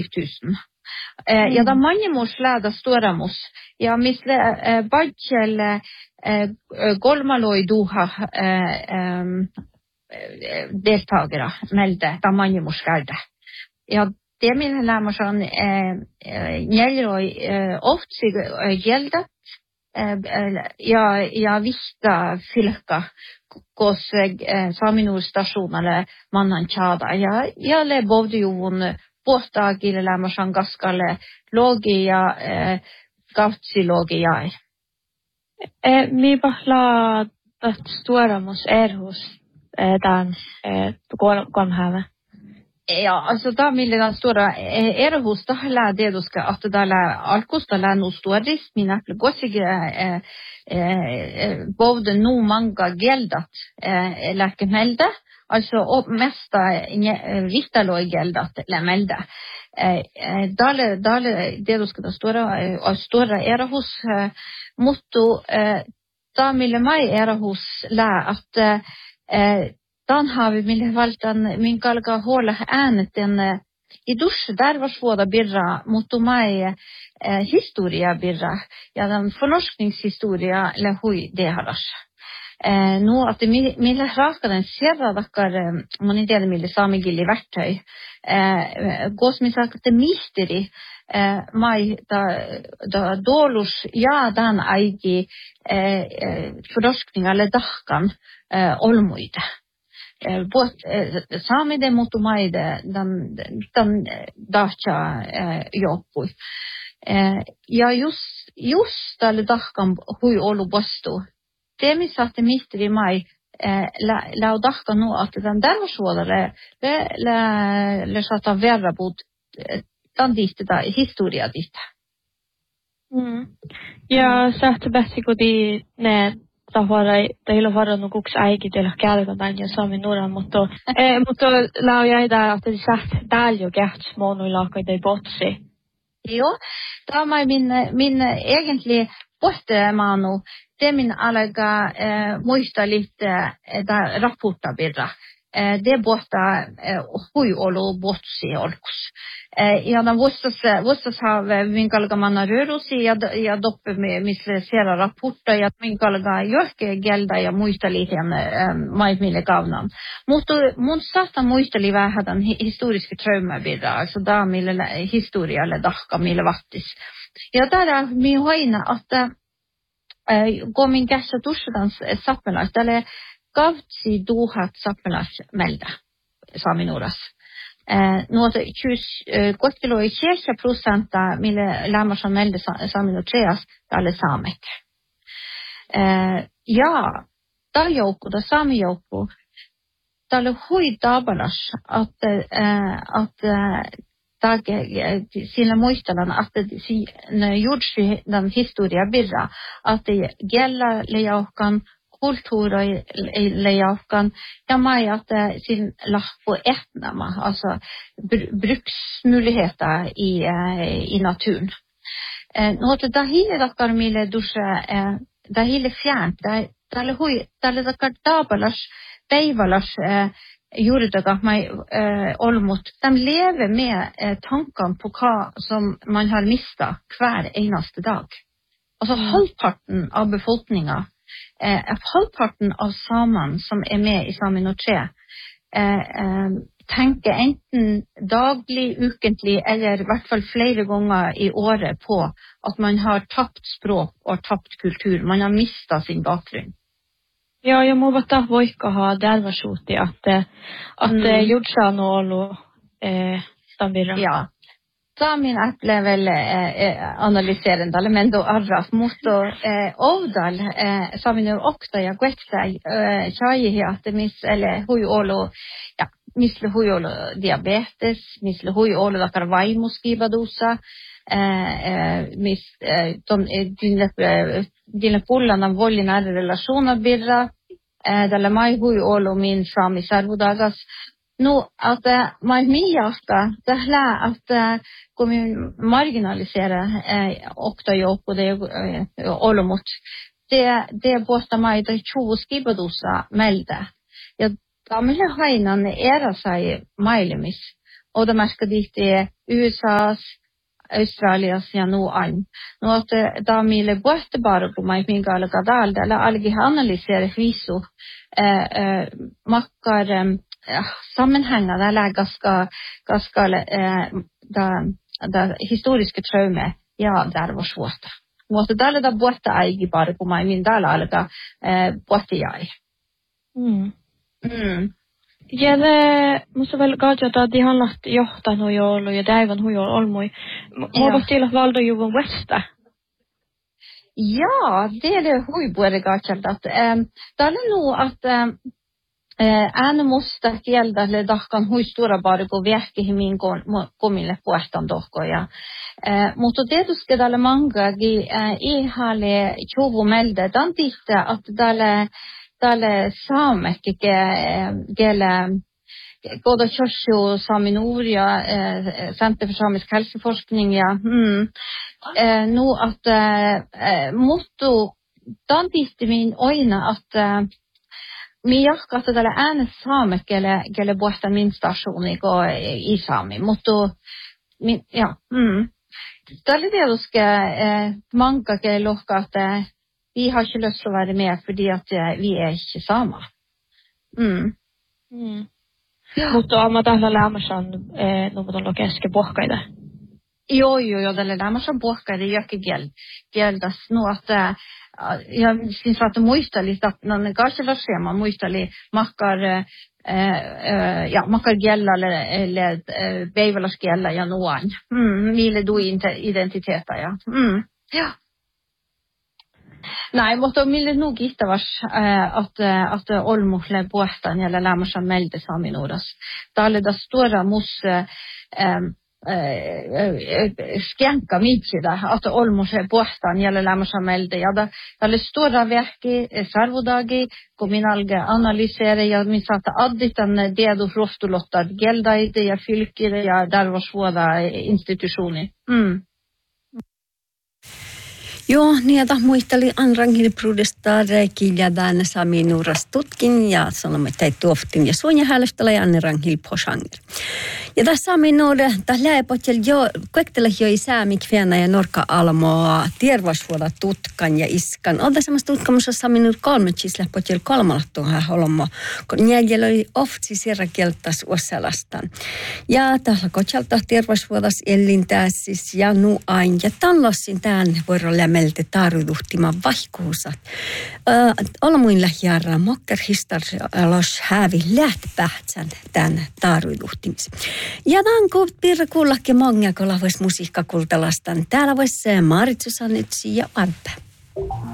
tusen. Ja da mannemors leda Storamos, ja misle Badjel Golmaloi Doha deltagere melde da mannemors gerde. Ja, det min lämmer sånn gjelder ofte gjeldet. Ja vista fylka kos Saminor-stasjon eller mannan tjada. Ja le bovde jo båta gille lämmer sånn gaskale logia gautsi logia. Mi bahla att Storamos hos den Gormhave. Ja, alltså da ville den stora hos da la det du skal at da la alkosta la no storis min apple gossige bovde no manga geldat leke melde altså og mesta vitalo geldat la melde dale det du skal da stora hos motto da ville meg hos la at dan har vi ville valgt min galga håla änet i dusch där var svåra birra mot mig historia birra ja den förnorskningshistoria eller hur det har nu att det mille raka den serra dagar man inte det mille samigilli verktyg gås min sagt det misteri mai da dolus ja den eigi förnorskning eller dackan olmoide båt sami det mot mig den dacha jobbu ja just eller dackan hui olu bosto det mi satte mister i mig la dackan nu att den där var så där le satta verra bot den dit där historia dit ja satte bättre gå det när det hela var nog också eget eller kärlek den jag sa med några mot la jag där att det satt där och gett monolog i det botse. Jo, då min egentligen botte mano det min allaga muista lite där rapporta birra. Det botta hui olo botsi olkus. Ja den vostas har min kalga manna rörosi ja doppe med misera rapporter ja min kalga jörke gelda ja muista lite mai mille gavnan. Mot sata muista li vähädan historiska trauma birra alltså da mille historia eller dahka mille vattis. Ja där mi hoina att gå min gassa duschadans sappelas eller gavtsi duhat sappelas melda Saminoras. Något 20 gottelo i 60% mille lämmar som melde Saminotreas alle samek. Ja, da joko da sami joko dalle hui dabalas att dag sina muistalan att det gjorts den historia birra att det gälla lejaukan kultura lejaukan ja mai att sin lahpo etnama alltså bruksmöjligheter i naturen något där hela dagar mille dusha där hela fjärnt där hui där dagar dabalas beivalas gjorde mig olmot de lever med tanken på vad som man har mistat hver eneste dag. Alltså halvparten av befolkningen halvparten av samen som med i Saminor 3 tenker enten daglig, ukentlig eller i hvert fall flere ganger i året på at man har tapt språk og tapt kultur. Man har mistat sin bakgrunn. Ja, jag må bara voika ha där var så att gjorsa nålo stabira. Ja. Så min äpple väl analyserande men då arras mot Ovdal så vi nu också jag vet chai att det mis eller hujolo ja misle hujolo diabetes misle hujolo da carvai moskibadosa mis dina pollarna voll i nära relationer birra dalla mai hujolo min sami sarvudagas nu att mai miasta det här att kommer marginalisera också jag på det olomot det båsta mig det tjoskibadosa melde jag gamla heinan era sig mailemis Odomaska dihti USAs, Australias ja nuain. No att da mille buette bara på mig minkä alkaa täältä, eller algi analysera visu makkar sammenhängande eller ganska da historiska traume ja där var svårt. Mutta täällä da buette aigi bara på mig min täällä alkaa buette jäi. Ja det måste väl gott att de har lagt johtanut jo ollut ja täivän hujo olmui. Muodot tilat valdojuvan Westa? Ja, det är det huipuere gatsalt att täällä nu att ääne musta kieltälle dahkan huistura bara på vähki min komille puestan dohko ja mutta tietysti täällä mangagi ihale chuvu melde dan titte att täällä saamekke gele goda körsjo Saminuria Center för samisk hälsoforskning ja nu att motto dan titte min oina att mi jahkas täällä ääne saamekele gele puesta min stationi go i sami mutta ja täällä tietysti mangage lohka att vi har inte lust att vara med för att vi är inte samma. Mutta on täällä lämmässä no lokeske pohkaida. Joo, täällä lämmässä pohkaida jokin kieltäs no att ja siis att muisteli att någon kanske var schema muisteli makkar makkar gälla eller beivalasgälla ja noan. Ville du inte identiteta ja. Ja. Nej, mutta mille nu gittavas att olmuhle puhtaan ja lämmässä melde Saminuras. Täällä da stora mus skänka mitsida att olmuhle puhtaan ja lämmässä melde ja täällä stora verkki sarvodagi kommunalge analysera ja min satta additan dedo rostulottar geldaide ja fylkire ja där var svåra institutioner. Joo, niitä muisteli Anranghil Prudestar kiljadaan Saminuras tutkin ja sanomme, että tuoftin ja suonjahäälöställä ja Anranghil Poshanger. Ja tässä Saminuura, tässä lähepotsel jo, kuektele jo ei säämik fiana ja norka almoa tiervasvuoda tutkan ja iskan. Olta samassa tutkamussa Saminuur 3 lähepotsel 3 tuohon holmo, kun jäljellä oli oftsi sierra kieltäs uosalastaan. Ja tällä kotsalta tiervasvuodas elintääsis ja nuain ja tallossin tämän voidaan lämmeltä tarviduhtima vaihkuusat. Olmuin lähiarra mokker historiallos hävi lähtpähtsän tämän tarviduhtimis. Ja tämän piirre kuullakin mongia, kun vois musiikkakultalastan. Täällä vois Maritsu Sanitsi ja Alpe.